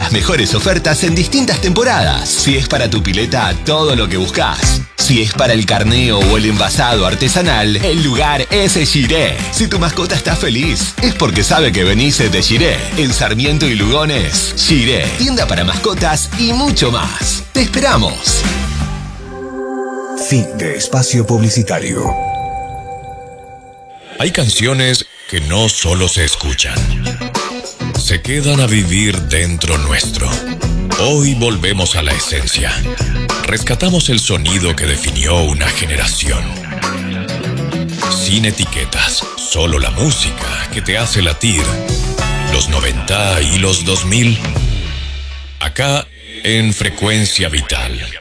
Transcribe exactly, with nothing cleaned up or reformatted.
las mejores ofertas en distintas temporadas. Si es para tu pileta, todo lo que buscas. Si es para el carneo o el envasado artesanal, el lugar es Giré. Si tu mascota está feliz, es porque sabe que venís de Giré. En Sarmiento y Lugones, Giré, tienda para mascotas y mucho más. ¡Te esperamos! Fin de espacio publicitario. Hay canciones que no solo se escuchan, se quedan a vivir dentro nuestro. Hoy volvemos a la esencia. Rescatamos el sonido que definió una generación. Sin etiquetas, solo la música que te hace latir. Los noventa y los dos mil. Acá en Frecuencia Vital.